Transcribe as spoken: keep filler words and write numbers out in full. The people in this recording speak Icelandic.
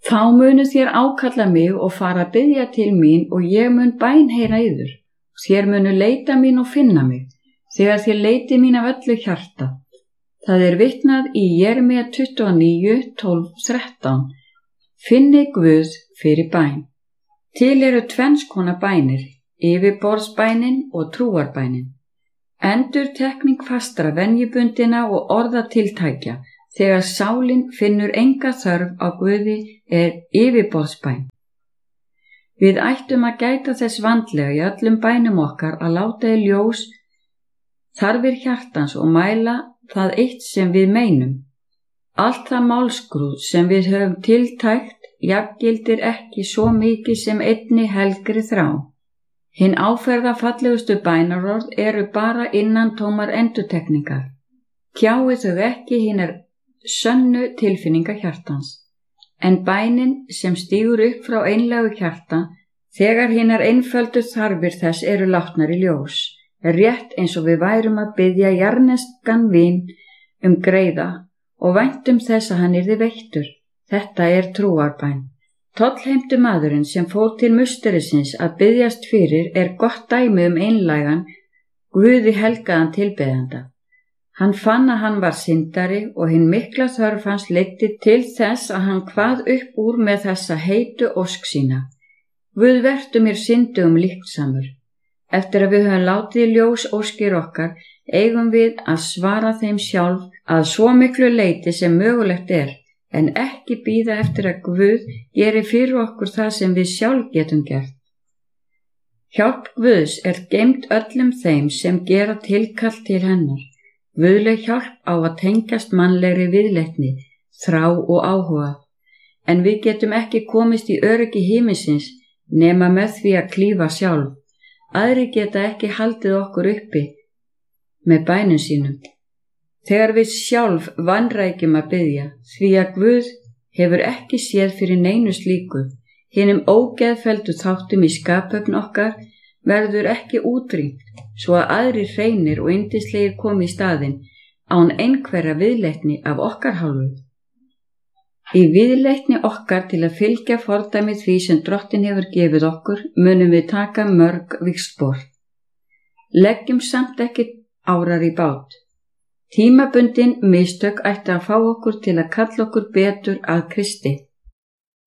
Þá munu þér ákalla mig og fara að biðja til mín og ég mun bænheyra yður. Þér munu leita mín og finna mig, þegar þér leiti mín af öllu hjarta. Það er vitnað í Jeremíu tuttugu og níu, tólf, þrettán. Finni Guð fyrir bæn. Til eru tvenns konar bænir, yfirborðsbænin og trúarbænin. Endurtekning fastra venjubundina og orðatiltækja, þegar sálin finnur enga þörf á Guði, er yfirborðsbæn. Við ættum að gæta þess vandlega í öllum bænum okkar að láta í ljós þarfir hjartans og mæla það eitt sem við meinum. Allt það málskrúð sem við höfum tiltækt jafngildir ekki svo mikið sem einni helgri þrá. Hinn áferðafallegustu bænarorð eru bara innantómar endurtekningar. Tjái þau ekki hinar sönnu tilfinninga hjartans. En bænin sem stígur upp frá einlægu hjarta, þegar hinar einföldu þarfir þess eru látnar í ljós, er rétt eins og við værum að biðja jarðneskan vin um greiða og væntum þess að hann yrði veittur. Þetta er trúarbæn. Tollheimtu maðurinn sem fór til musterisins að biðjast fyrir er gott dæmi um einlægan, Guði helgaðan tilbeðanda. Hann fann að hann var syndari og hinn mikla þörf hans leiddi til þess að hann kvað upp úr með þessa heitu ósk sína. Guð vertu mér syndugum líksamur. Eftir að við höfum látið í ljós óskir okkar, eigum við að svara þeim sjálf að svo miklu leyti sem mögulegt er, en ekki bíða eftir að Guð geri fyrir okkur það sem við sjálf getum gert. Hjálp Guðs er geymd öllum þeim sem gera tilkall til hennar. Guðleg hjálp á að tengjast mannlegri viðleitni, þrá og áhuga, en við getum ekki komist í öryggi himinsins nema með því að klífa sjálf. Aðrir geta ekki haldið okkur uppi með bænum sínum. Þegar við sjálf vanrækjum að biðja, því að Guð hefur ekki séð fyrir neinu slíku, hinum ógeðfelldu þáttum í skapöfn okkar verður ekki útrýmt, svo að aðrir hreinir og yndislegir komi í staðinn án einhverja viðleitni af okkar hálfu. Í viðleitni okkar til að fylgja fordæmi því sem Drottinn hefur gefið okkur munum við taka mörg víxlspor. Leggjum samt ekki árar í bát. Tímabundin mistök ætti að fá okkur til að kalla okkur betur að Kristi.